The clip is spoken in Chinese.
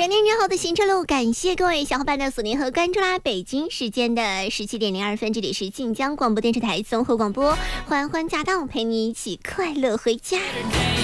整天约好的行车路，感谢各位小伙伴的锁定和关注啦！北京时间的17:02，这里是晋江广播电视台综合广播，欢欢驾到，陪你一起快乐回家。